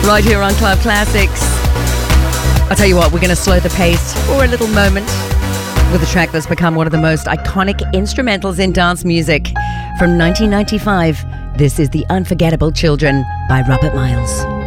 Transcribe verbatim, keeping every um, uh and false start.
Right here on Club Classics. I'll tell you what, we're going to slow the pace for a little moment with a track that's become one of the most iconic instrumentals in dance music. From nineteen ninety-five, this is The Unforgettable Children by Robert Miles.